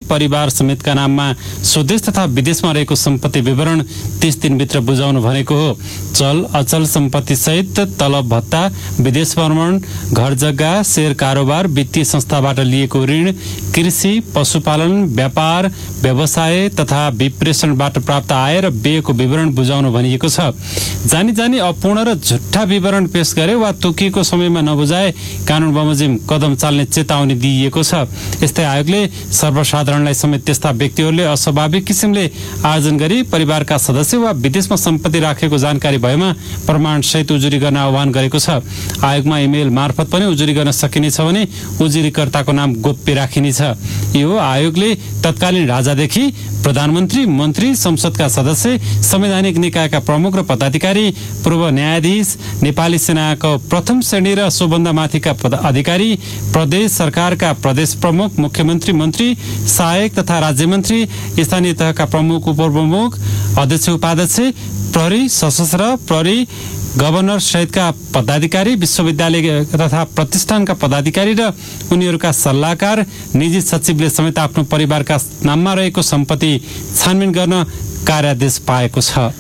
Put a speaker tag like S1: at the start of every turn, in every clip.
S1: परिवार समेतका नाममा स्वदेश तथा विदेशमा रहेको सम्पत्ति विवरण 30 दिनभित्र बुझाउनु भनेको हो। चल अचल सम्पत्ति सहित तलब भत्ता, विदेश भ्रमण, घर जग्गा, शेयर कारोबार, वित्तीय संस्थाबाट लिएको ऋण, कृषि, पशुपालन, व्यापार, व्यवसाय तथा विप्रेषणबाट प्राप्त आय र व्ययको विवरण बुझाउनु भनिएको छ। जानी अपूर्ण र झुट्टा विवरण पेश गरे वा तोकिएको समयमा नबुझाए कानून बमोजिम कदम चाल्ने चेतावनी दिइएको छ। यस्तै आयोगले सर्वसाधारणलाई समेत त्यस्ता व्यक्तिहरूले अस्वाभाविक किसिमले आर्जन गरी परिवारका सदस्य वा विदेशमा सम्पत्ति राखेको जानकारी भएमा प्रमाण सहित उजुरी गर्न आह्वान गरेको छ। आयोगमा इमेल मार्फत पनि उजुरी गर्न सकिनेछ भने उजुरीकर्ताको नाम गोप्य राखिनेछ। यो आयोगले तत्कालीन राजादेखि प्रधानमन्त्री, मन्त्री, संसदका सदस्य, संवैधानिक निकायका प्रमुख र पदाधिकारी, पूर्व न्यायाधीश, नेपाली सेनाको प्रथम श्रेणी र सोभन्दा माथिका अधिकारी, प्रदेश सरकारका प्रदेश प्रमुख, मुख्यमन्त्री, मन्त्री, सहायक तथा राज्यमन्त्री, स्थानीय तहका प्रमुख, उपप्रमुख, अध्यक्ष, उपाध्यक्ष, प्रहरी, सशस्त्र प्रहरी, गभर्नर सहितका पदाधिकारी, विश्वविद्यालय तथा प्रतिष्ठानका पदाधिकारी र उनीहरूका सल्लाहकार, निजी सचिवले समेत आफ्नो परिवारका नाममा रहेको सम्पत्ति छानबिन गर्न कार्यादेश पाएको छ।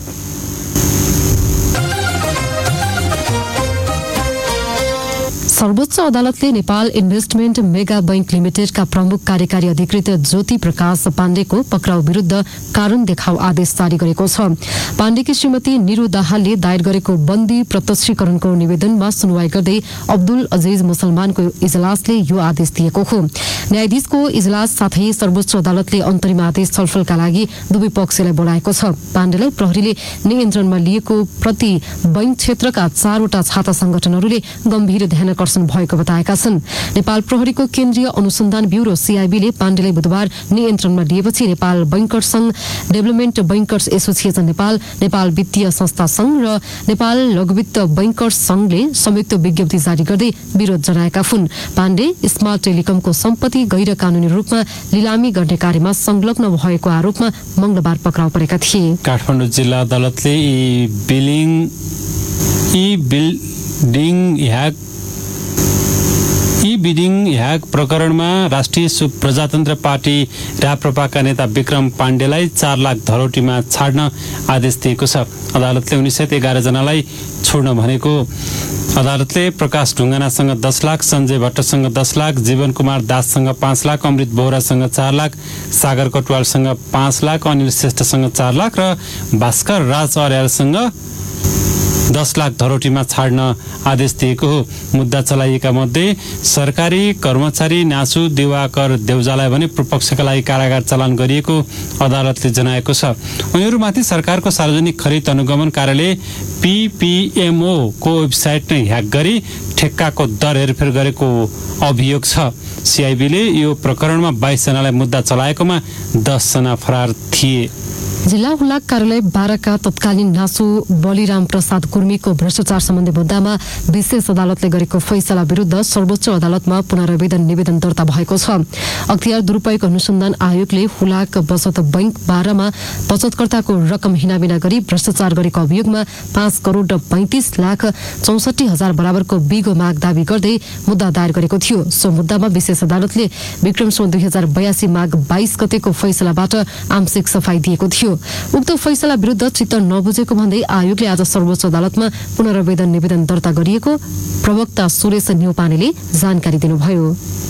S2: सर्वोच्च अदालतले नेपाल इन्भेस्टमेन्ट मेगा बैंक लिमिटेडका प्रमुख कार्यकारी अधिकृत ज्योति प्रकाश पाण्डेको पक्राउ विरुद्ध कारण देखाउ आदेश जारी गरेको छ। पाण्डेकी श्रीमती निरु दाहालले दायर गरेको बन्दी प्रत्यक्षीकरणको निवेदनमा सुनवाई गर्दै अब्दुल अजीज मुसलमानको इजलासले यो आदेश दिएको हो। न्यायाधीशको इजलास साथै सर्वोच्च अदालतले अन्तरिम आदेश छलफलका लागि दुवै पक्षलाई बोलाएको छ। पाण्डेलाई प्रहरीले नियन्त्रणमा लिएको प्रति बैंक क्षेत्रका 4वटा छाता संगठनहरूले गम्भीर ध्यान भएको बताएका छन्। नेपाल प्रहरीको केन्द्रीय अनुसन्धान ब्यूरो सीआईबीले पाण्डेलाई बुधबार नियन्त्रणमा लिएपछि नेपाल बैंकर्स संघ, development bankers association Nepal, Nepal वित्तीय संस्था संघ र नेपाल लघुवित्त बैंकर्स संघले संयुक्त विज्ञप्ति जारी गर्दै विरोध जनाएका हुन्। पाण्डे स्मार्ट टेलिकमको सम्पत्ति गैर कानूनी रूपमा लिलामी गर्ने कार्यमा संलग्न भएको आरोपमा मंगलबार पक्राउ परेका थिए।
S1: काठमाडौँ जिल्ला अदालतले बिडिङ ह्याक प्रकरणमा राष्ट्रिय प्रजातन्त्र पार्टी राप्रपाका नेता विक्रम पाण्डेलाई 4 लाख धरोटीमा छाड्न आदेश दिएको छ। अदालतले 1911 जनालाई छोड्न भनेको। अदालतले प्रकाश ढुङ्गानासँग 10 लाख, सञ्जय भट्टसँग 10 लाख, जीवन कुमार दाससँग 5 लाख, अमृत बोहरासँग 4 लाख, सागर कटवालसँग 5 लाख, अनिल श्रेष्ठसँग 4 लाख र भास्कर राज अर्यालसँग 10 लाख धरोटीमा छाड्न आदेश दिएको हो। मुद्दा चलाइएका मध्ये सरकारी कर्मचारी नासु दिवाकर देउजालाई भने पूर्वपक्षका लागि कारागार चलान गरिएको अदालतले जनाएको छ। उनीहरूमाथि सरकारको सार्वजनिक खरिद अनुगमन कार्यालय पीपीएमओ को वेबसाइट नै ह्याक गरी ठेक्काको दर हेरफेर गरेको अभियोग छ। सीआईबीले यो प्रकरणमा 22 जनालाई मुद्दा चलाएकोमा 10 जना फरार थिए।
S2: जिल्ला हुलाक कार्यालय 12 का तत्कालीन नासु बलिराम प्रसाद कुर्मीको भ्रष्टाचार सम्बन्धी मुद्दामा विशेष अदालतले गरेको फैसला विरुद्ध सर्वोच्च अदालतमा पुनरावेदन निवेदन दर्ता भएको छ। अख्तियार दुरुपयोग अनुसन्धान आयोगले हुलाक बचत बैंक 12 मा बचतकर्ताको रकम हिनाबिना गरी भ्रष्टाचार गरेको अभियोगमा 5 करोड 35 लाख 64 हजार बराबरको बिगो माग दावी गर्दै मुद्दा दायर गरेको थियो। सो मुद्दामा विशेष अदालतले विक्रमसम्म 2082 माघ 22 गतेको फैसलाबाट आंशिक सफाई दिएको थियो। उक्त फैसला विरुद्ध चित्त नबुझेको भन्दै आयोगले आज सर्वोच्च अदालतमा पुनरावेदन निवेदन दर्ता गरिएको प्रवक्ता सुरेश न्यौपानेले जानकारी दिनुभयो।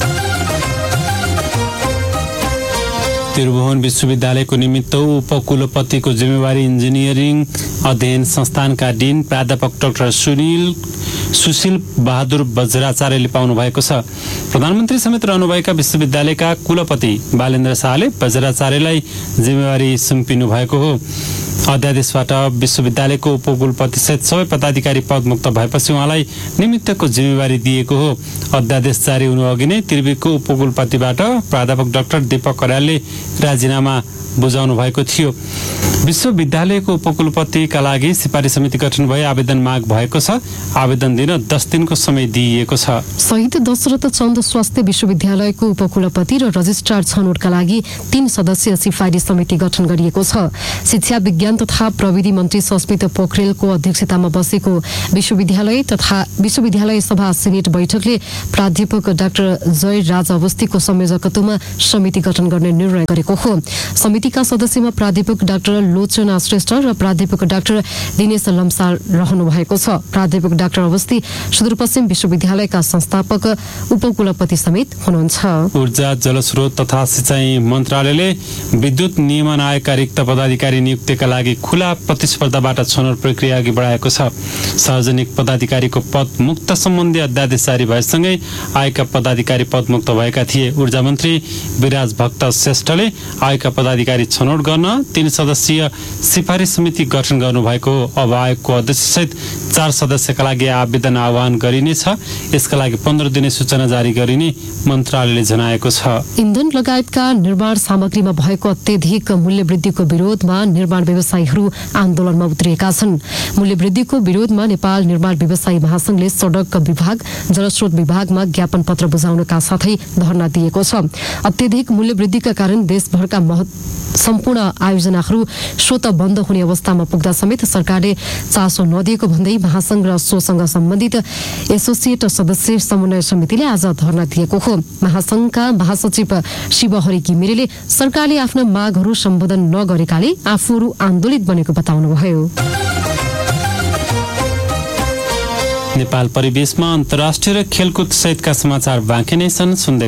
S1: त्रिभुवन विश्वविद्यालयको निमित्त उपकुलपतिको जिम्मेवारी इन्जिनियरिङ अध्ययन संस्थानका डिन प्राध्यापक डाक्टर सुशील बहादुर बज्राचार्यले पाउनु भएको छ। प्रधानमन्त्री समेत रहनुभएका विश्वविद्यालयका कुलपति बालेन्द्र शाहले बज्राचार्यलाई जिम्मेवारी सुम्पिनु भएको हो। अध्यादेशबाट विश्वविद्यालयको उपकुलपति सहित सबै पदाधिकारी पद मुक्त भएपछि उहाँलाई निमित्तको जिम्मेवारी दिएको हो। अध्यादेश जारी हुनु अघि नै त्रिविको उपकुलपतिबाट प्राध्यापक डाक्टर दीपक अर्यालले राजीनामा बुझाउनु भएको थियो। विश्वविद्यालयको उपकुलपतिका लागि सिफारिस समिति गठन भई आवेदन माग भएको छ। आवेदन दिन 10 दिनको समय दिइएको छ।
S2: शहीद दशरथ चन्द स्वास्थ्य विश्वविद्यालयको उपकुलपति र रजिस्ट्रार छनौटका लागि 3 सदस्यीय सिफारिस समिति गठन गरिएको छ। शिक्षा विज्ञान तथा प्रविधि मन्त्री सस्मित पोखरेलको अध्यक्षतामा बसेको विश्वविद्यालय सभा सिनेट बैठकले प्राध्यापक डाक्टर जय राज अवस्थीको संयोजकत्वमा समिति गठन गर्ने निर्णय गरेको हो। समितिका सदस्यमा प्राध्यापक डाक्टर लोचना श्रेष्ठ र प्राध्यापक डाक्टर दिनेश लम्साल रहनु भएको छ। प्राध्यापक डाक्टर अवस्थी सुदूरपश्चिम विश्वविद्यालयका संस्थापक उपकुलपति समेत हुनुहुन्छ।
S1: ऊर्जा जलस्रोत तथा सिंचाई मन्त्रालयले विद्युत नियमन आयोगका रिक्त पदाधिकारी नियुक्तिका लागि खुला प्रतिस्पर्धाबाट छनौट प्रक्रिया अघि बढाएको छ। सार्वजनिक पदाधिकारीको पद मुक्त सम्बन्धी अध्यादेश जारी भएसँगै आयोगका पदाधिकारी पदमुक्त भएका थिए। ऊर्जा मन्त्री विराज भक्त श्रेष्ठले आयोगका पदाधिकारी छनौट गर्न 3 सदस्यीय सिफारिस समिति गठन गर्नुभएको हो। अब आयोगको अध्यक्षसहित 4 सदस्यका लागि आवेदन आह्वान गरिनेछ। यसका लागि 15 दिने सूचना जारी गरिने मन्त्रालयले जनाएको छ।
S2: इन्धन लगायतका निर्माण सामग्रीमा भएको अत्यधिक मूल्य वृद्धिको विरोधमा निर्माण व्यवसायीहरू आन्दोलनमा उत्रिएका छन्। मूल्य वृद्धिको विरोधमा नेपाल निर्माण व्यवसायी महासंघले सडक विभाग, जलस्रोत विभागमा ज्ञापन पत्र बुझाउनका साथै धरना दिएको छ। अत्यधिक मूल्य वृद्धिका कारण देशभरका सम्पूर्ण आयोजनाहरू स्वत बन्द हुने अवस्थामा पुग्दा समेत सरकारले चासो नदिएको भन्दै महासंघ र सोसँग सम्बन्धित एसोसिएट सदस्य समन्वय समितिले आज धरना दिएको हो। महासंघका महासचिव शिवहरि घिमिरेले सरकारले आफ्ना मागहरू सम्बोधन नगरेकाले आफूहरू आन्दोलित बनेको बताउनुभयो।
S1: नेपाल परिवेशमा अन्तर्राष्ट्रिय र खेलकुद सहितका समाचार बाँकी नै छन्। सुन्दै